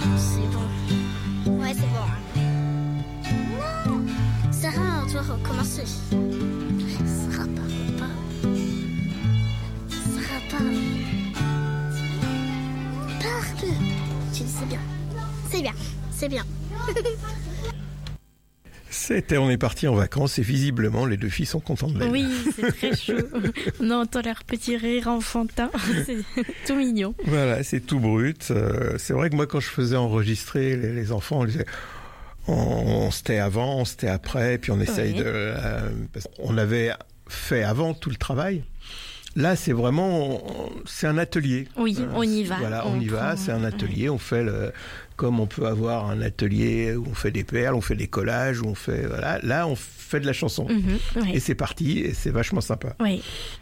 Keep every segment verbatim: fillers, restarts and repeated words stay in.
C'est bon. Ouais, c'est bon. Non, Sarah, on doit recommencer. Sarah parle pas. Sarah parle. Parle. Tu le sais bien. C'est bien, c'est bien. C'était, on est parti en vacances et visiblement les deux filles sont contentes d'elle. Oui, c'est très chaud. On entend leur petit rire enfantin, c'est tout mignon. Voilà, c'est tout brut. Euh, c'est vrai que moi quand je faisais enregistrer les, les enfants, on disait, on, on se tait avant, on se tait après, puis on essaye Oui. de... Euh, parce qu'on avait fait avant tout le travail. Là, c'est vraiment, c'est un atelier. Oui, on y va. Voilà, on, on y prend... va, c'est un atelier. On fait le, comme on peut avoir un atelier où on fait des perles, on fait des collages, où on fait, voilà. Là, on fait de la chanson. Mm-hmm, oui. Et c'est parti, et c'est vachement sympa. Oui.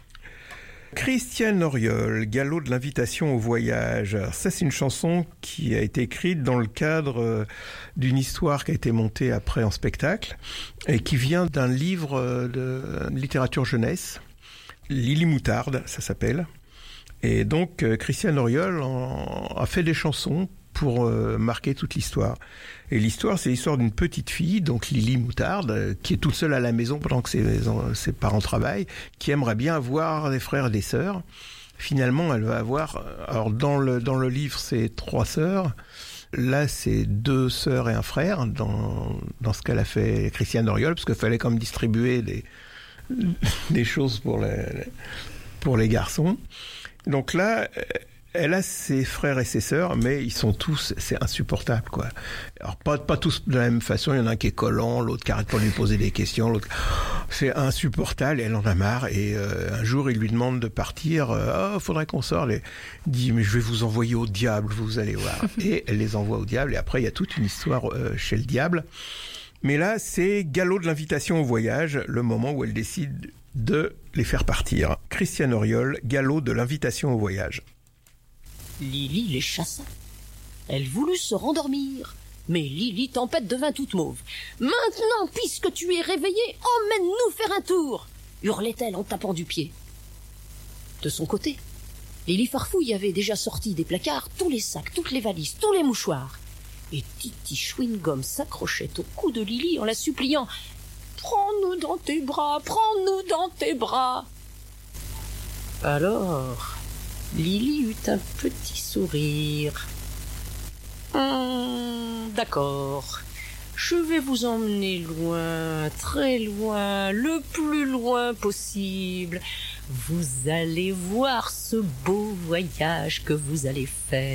Christiane Auriol, Galop de l'invitation au voyage. Alors ça, c'est une chanson qui a été écrite dans le cadre d'une histoire qui a été montée après en spectacle et qui vient d'un livre de littérature jeunesse. Lily Moutarde, ça s'appelle. Et donc, euh, Christiane Auriol en, a fait des chansons pour euh, marquer toute l'histoire. Et l'histoire, c'est l'histoire d'une petite fille, donc Lily Moutarde, euh, qui est toute seule à la maison pendant que ses, ses parents travaillent, qui aimerait bien avoir des frères et des sœurs. Finalement, elle va avoir... Alors, dans le, dans le livre, c'est trois sœurs. Là, c'est deux sœurs et un frère, dans, dans ce qu'elle a fait Christiane Auriol, parce qu'il fallait comme distribuer des... des choses pour les, pour les garçons. Donc là, elle a ses frères et ses sœurs, mais ils sont tous, c'est insupportable, quoi. Alors, pas, pas tous de la même façon. Il y en a un qui est collant, l'autre qui arrête pas de lui poser des questions, l'autre... C'est insupportable, elle en a marre. Et euh, un jour, il lui demande de partir. Euh, oh, faudrait qu'on sorte. Elle dit, mais je vais vous envoyer au diable, vous allez voir. Et elle les envoie au diable. Et après, il y a toute une histoire euh, chez le diable. Mais là, c'est Galop de l'invitation au voyage, le moment où elle décide de les faire partir. Christiane Auriol, Galop de l'invitation au voyage. Lily les chassa. Elle voulut se rendormir, mais Lily Tempête devint toute mauve. « Maintenant, puisque tu es réveillée, emmène-nous faire un tour !» hurlait-elle en tapant du pied. De son côté, Lily Farfouille avait déjà sorti des placards tous les sacs, toutes les valises, tous les mouchoirs. Et Titi Chewing-Gum s'accrochait au cou de Lily en la suppliant « Prends-nous dans tes bras, prends-nous dans tes bras !» Alors, Lily eut un petit sourire. Hum, « D'accord, je vais vous emmener loin, très loin, le plus loin possible. Vous allez voir ce beau voyage que vous allez faire. »